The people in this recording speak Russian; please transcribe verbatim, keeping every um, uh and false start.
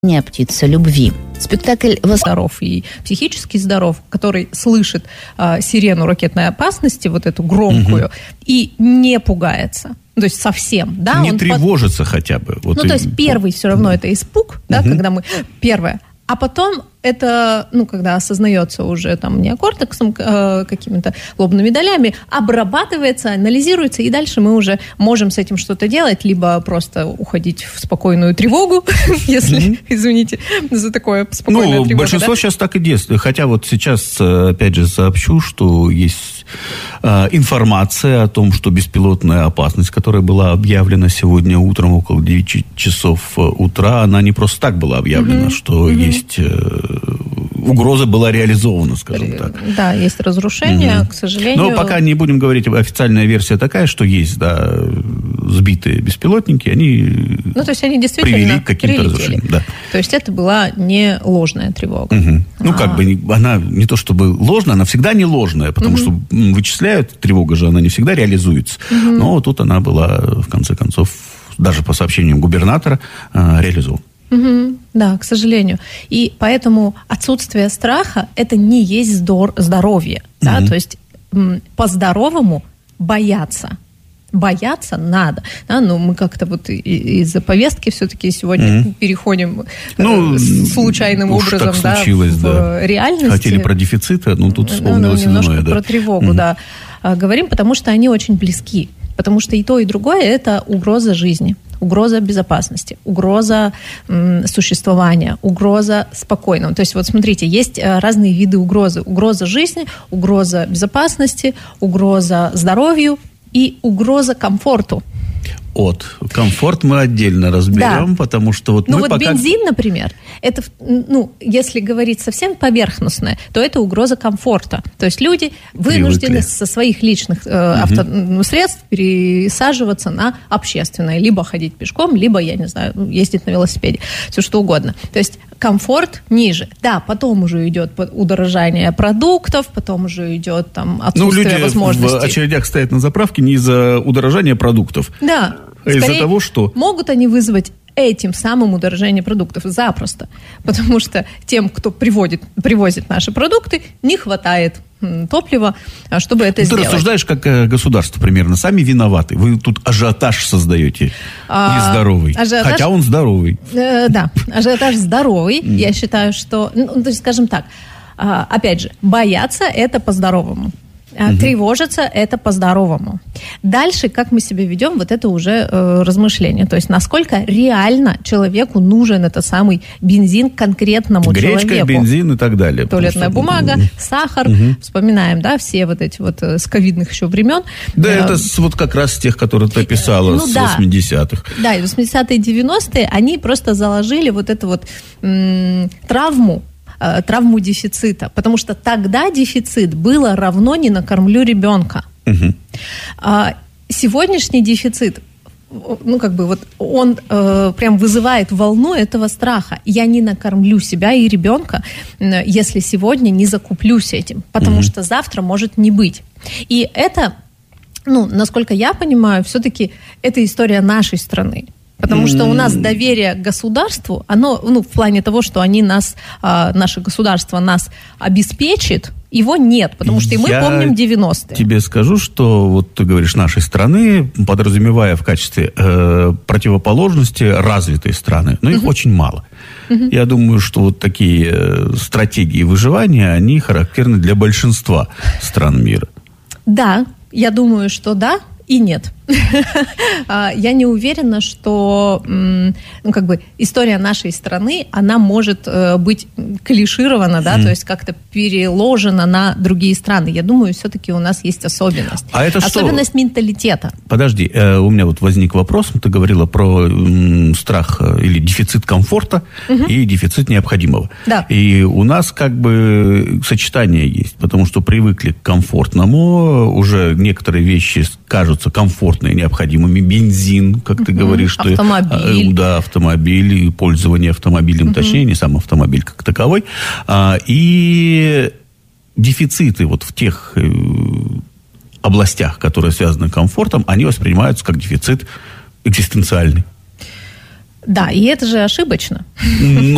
Не птица любви. Спектакль здоров и психически здоров, который слышит э, сирену ракетной опасности, вот эту громкую, угу. и не пугается. То есть совсем, да? Не он тревожится под... хотя бы. Вот ну, и... то есть первый все равно это испуг, да, угу. когда мы... Первое. А потом это, ну, когда осознается уже там неокортексом, э, какими-то лобными долями, обрабатывается, анализируется, и дальше мы уже можем с этим что-то делать, либо просто уходить в спокойную тревогу, если, извините за такое спокойное тревога. Ну, большинство сейчас так и действует. Хотя вот сейчас, опять же, сообщу, что есть информация о том, что беспилотная опасность, которая была объявлена сегодня утром около девяти часов утра, она не просто так была объявлена, что есть... угроза была реализована, скажем так. Да, есть разрушение, угу. к сожалению. Но пока не будем говорить, официальная версия такая, что есть, да, сбитые беспилотники, они, ну, то есть они действительно привели к каким-то разрушениям. Да. То есть это была не ложная тревога. Угу. Ну, а. как бы, она не то чтобы ложная, она всегда не ложная, потому угу. что вычисляют, тревога же, она не всегда реализуется. Угу. Но тут она была, в конце концов, даже по сообщениям губернатора, реализована. Угу, да, к сожалению. И поэтому отсутствие страха – это не есть здор- здоровье. Да? Угу. То есть м- по-здоровому бояться. Бояться надо. Да? Ну, мы как-то вот и- из-за повестки все-таки сегодня угу. переходим ну, э, случайным образом да, случилось, в да. реальность. Хотели про дефициты, но тут вспомнилось ну, немножко иное. Да. Про тревогу, угу. да. Говорим, потому что они очень близки. Потому что и то, и другое – это угроза жизни. Угроза безопасности, угроза м, существования, угроза спокойного. То есть вот смотрите, есть разные виды угрозы. Угроза жизни, угроза безопасности, угроза здоровью и угроза комфорту. От. Комфорт мы отдельно разберем, да. потому что вот ну мы вот пока... бензин, например, это, ну, если говорить совсем поверхностно, то это угроза комфорта. То есть люди вынуждены Привыкли. со своих личных э, авто... угу. средств пересаживаться на общественное. Либо ходить пешком, либо, я не знаю, ездить на велосипеде. Все что угодно. То есть комфорт ниже. Да, потом уже идет удорожание продуктов, потом уже идет там отсутствие ну, люди возможностей. в очередях стоят на заправке не из-за удорожания продуктов. Да. А из-за того, что... Могут они вызвать этим самым удорожение продуктов запросто. Потому что тем, кто приводит, привозит наши продукты, не хватает топлива, чтобы это Ты сделать. Ты рассуждаешь как государство примерно. Сами виноваты. Вы тут ажиотаж создаете. А, нездоровый. Ажиотаж, хотя он здоровый. Э, да, ажиотаж здоровый. Mm. Я считаю, что... Ну, то есть, скажем так, а, опять же, бояться – это по-здоровому. Угу. Тревожиться – это по-здоровому. Дальше, как мы себя ведем, вот это уже э, размышление. То есть, насколько реально человеку нужен этот самый бензин конкретному Гречка, человеку. Гречка, бензин и так далее. Туалетная просто... бумага, угу. сахар. Угу. Вспоминаем, да, все вот эти вот с ковидных еще времен. Да, э, это с, вот как раз с тех, которые ты описала, ну, с да. восьмидесятых. Да, и восьмидесятые, девяностые, они просто заложили вот эту вот м- травму, травму дефицита, потому что тогда дефицит было равно «не накормлю ребенка». Угу. А сегодняшний дефицит, ну, как бы вот он э, прям вызывает волну этого страха. Я не накормлю себя и ребенка, э, если сегодня не закуплюсь этим, потому угу. что завтра может не быть. И это, ну, насколько я понимаю, все-таки это история нашей страны. Потому что у нас доверие к государству, оно, ну, в плане того, что они нас, а, наше государство нас обеспечит, его нет, потому что и мы Я помним девяностые. Тебе скажу, что вот ты говоришь нашей страны, подразумевая в качестве э, противоположности развитые страны, но их uh-huh. очень мало. Uh-huh. Я думаю, что вот такие э, стратегии выживания, они характерны для большинства стран мира. Да, я думаю, что да и нет. Я не уверена, что ну, как бы история нашей страны, она может быть клиширована, да, mm. то есть как-то переложена на другие страны. Я думаю, все-таки у нас есть особенность. А это особенность что? Менталитета. Подожди, э, у меня вот возник вопрос. Ты говорила про м, страх или дефицит комфорта mm-hmm. и дефицит необходимого. Да. И у нас как бы сочетание есть, потому что привыкли к комфортному, уже некоторые вещи кажутся комфортными, необходимыми. Бензин, как ты uh-huh. говоришь. Что, автомобиль. Да, автомобиль, и пользование автомобилем, uh-huh. точнее, не сам автомобиль как таковой. А, и дефициты вот в тех э, областях, которые связаны с комфортом, они воспринимаются как дефицит экзистенциальный. Да, и это же ошибочно.